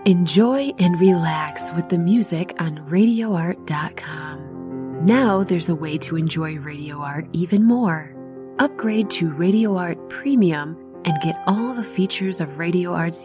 Enjoy and relax with the music on RadioArt.com. Now there's a way to enjoy Radio Art even more. Upgrade to Radio Art Premium and get all the features of Radio Art's